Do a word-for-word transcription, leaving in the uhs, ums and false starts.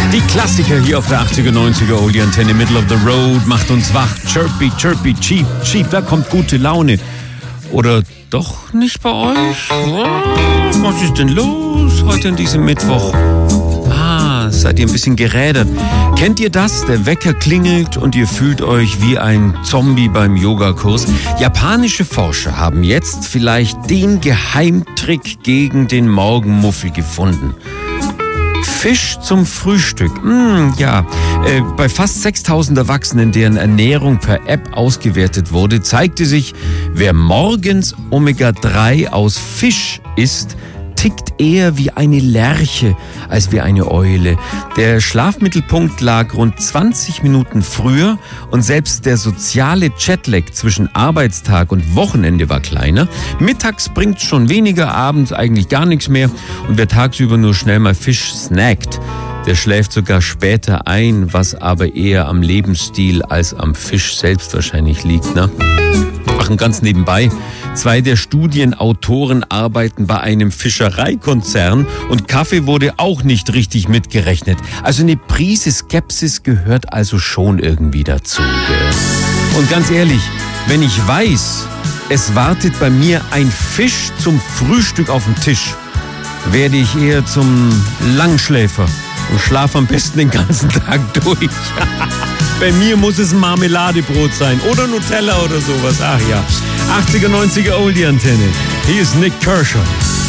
Die Klassiker hier auf der achtziger, neunziger Oldie Antenne, Middle of the Road, macht uns wach. Chirpy, chirpy, cheap, cheap, da kommt gute Laune. Oder doch nicht bei euch? Was ist denn los heute an diesem Mittwoch? Ah, seid ihr ein bisschen gerädert. Kennt ihr das? Der Wecker klingelt und ihr fühlt euch wie ein Zombie beim Yogakurs. Japanische Forscher haben jetzt vielleicht den Geheimtrick gegen den Morgenmuffel gefunden. Fisch zum Frühstück. Mm, ja, äh, bei fast sechstausend Erwachsenen, deren Ernährung per App ausgewertet wurde, zeigte sich, wer morgens Omega drei aus Fisch isst, tickt eher wie eine Lerche als wie eine Eule. Der Schlafmittelpunkt lag rund zwanzig Minuten früher und selbst der soziale Jetlag zwischen Arbeitstag und Wochenende war kleiner. Mittags bringt schon weniger, abends eigentlich gar nichts mehr und wer tagsüber nur schnell mal Fisch snackt, der schläft sogar später ein, was aber eher am Lebensstil als am Fisch selbst wahrscheinlich liegt, ne? Ach, und ganz nebenbei, zwei der Studienautoren arbeiten bei einem Fischereikonzern und Kaffee wurde auch nicht richtig mitgerechnet. Also eine Prise Skepsis gehört also schon irgendwie dazu. Gell? Und ganz ehrlich, wenn ich weiß, es wartet bei mir ein Fisch zum Frühstück auf dem Tisch, werde ich eher zum Langschläfer und schlafe am besten den ganzen Tag durch. Bei mir muss es ein Marmeladebrot sein oder Nutella oder sowas. Ach ja, achtziger, neunziger Oldie Antenne. Hier ist Nick Kershaw.